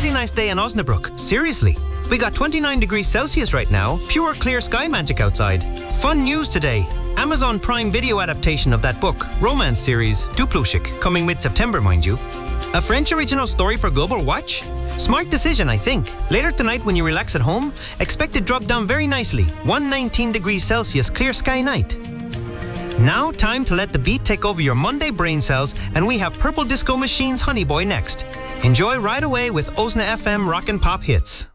crazy nice day in Osnabrück. Seriously. We got 29 degrees Celsius right now. Pure clear sky magic outside. Fun news today. Amazon Prime Video adaptation of that book, romance series, Duplushik, coming mid-September, mind you. A French original story for Global Watch? Smart decision, I think. Later tonight when you relax at home, expect it drop down very nicely. 119 degrees Celsius, clear sky night. Now, time to let the beat take over your Monday brain cells, and we have Purple Disco Machine's Honey Boy next. Enjoy right away with Osna FM Rock and Pop Hits.